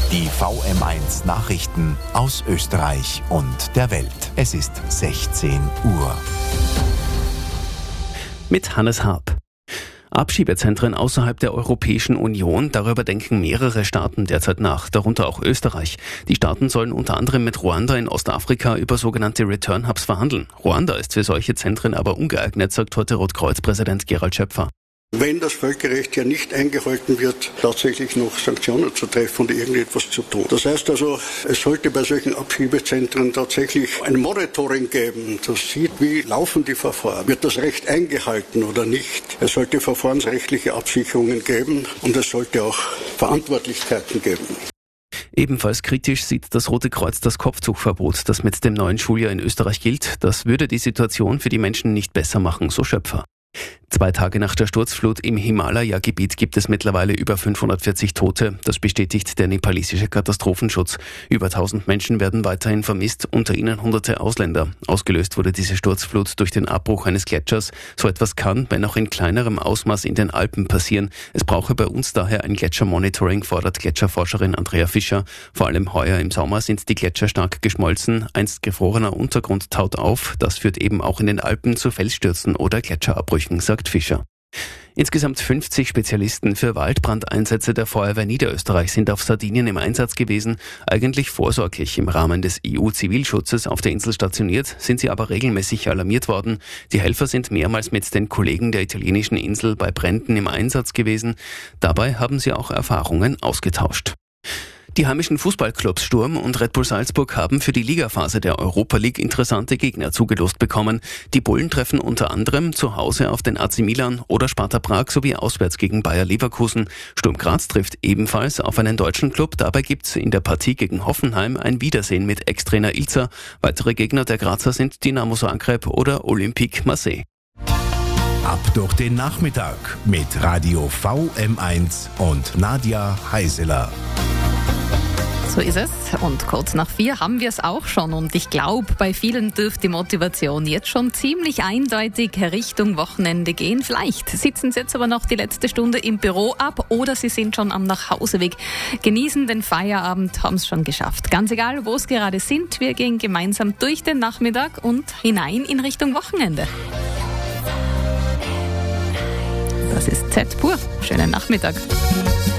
Die VM1 Nachrichten aus Österreich und der Welt. Es ist 16 Uhr. Mit Hannes Harp. Abschiebezentren außerhalb der Europäischen Union, darüber denken mehrere Staaten derzeit nach, darunter auch Österreich. Die Staaten sollen unter anderem mit Ruanda in Ostafrika über sogenannte Return Hubs verhandeln. Ruanda ist für solche Zentren aber ungeeignet, sagt heute Rotkreuz-Präsident Gerald Schöpfer. Wenn das Völkerrecht hier nicht eingehalten wird, tatsächlich noch Sanktionen zu treffen und irgendetwas zu tun. Das heißt also, es sollte bei solchen Abschiebezentren tatsächlich ein Monitoring geben, das sieht, wie laufen die Verfahren. Wird das Recht eingehalten oder nicht? Es sollte verfahrensrechtliche Absicherungen geben und es sollte auch Verantwortlichkeiten geben. Ebenfalls kritisch sieht das Rote Kreuz das Kopftuchverbot, das mit dem neuen Schuljahr in Österreich gilt. Das würde die Situation für die Menschen nicht besser machen, so Schöpfer. 2 Tage nach der Sturzflut im Himalaya-Gebiet gibt es mittlerweile über 540 Tote. Das bestätigt der nepalesische Katastrophenschutz. Über 1000 Menschen werden weiterhin vermisst, unter ihnen Hunderte Ausländer. Ausgelöst wurde diese Sturzflut durch den Abbruch eines Gletschers. So etwas kann, wenn auch in kleinerem Ausmaß, in den Alpen passieren. Es brauche bei uns daher ein Gletschermonitoring, fordert Gletscherforscherin Andrea Fischer. Vor allem heuer im Sommer sind die Gletscher stark geschmolzen. Einst gefrorener Untergrund taut auf. Das führt eben auch in den Alpen zu Felsstürzen oder Gletscherabbrüchen, sagt Fischer. Insgesamt 50 Spezialisten für Waldbrandeinsätze der Feuerwehr Niederösterreich sind auf Sardinien im Einsatz gewesen. Eigentlich vorsorglich im Rahmen des EU-Zivilschutzes auf der Insel stationiert, sind sie aber regelmäßig alarmiert worden. Die Helfer sind mehrmals mit den Kollegen der italienischen Insel bei Bränden im Einsatz gewesen. Dabei haben sie auch Erfahrungen ausgetauscht. Die heimischen Fußballclubs Sturm und Red Bull Salzburg haben für die Ligaphase der Europa League interessante Gegner zugelost bekommen. Die Bullen treffen unter anderem zu Hause auf den AC Milan oder Sparta Prag sowie auswärts gegen Bayer Leverkusen. Sturm Graz trifft ebenfalls auf einen deutschen Club. Dabei gibt's in der Partie gegen Hoffenheim ein Wiedersehen mit Ex-Trainer Ilzer. Weitere Gegner der Grazer sind Dinamo Zagreb oder Olympique Marseille. Ab durch den Nachmittag mit Radio VM1 und Nadja Heiseler. So ist es. Und kurz nach 4 haben wir es auch schon. Und ich glaube, bei vielen dürfte die Motivation jetzt schon ziemlich eindeutig Richtung Wochenende gehen. Vielleicht sitzen sie jetzt aber noch die letzte Stunde im Büro ab oder sie sind schon am Nachhauseweg. Genießen den Feierabend, haben es schon geschafft. Ganz egal, wo es gerade sind, wir gehen gemeinsam durch den Nachmittag und hinein in Richtung Wochenende. Das ist Z pur. Schönen Nachmittag.